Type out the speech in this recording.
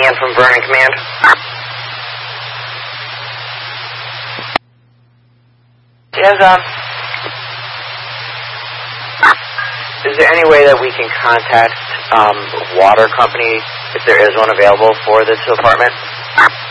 again from Vernon Command. Yes, is there any way that we can contact water company if there is one available for this apartment?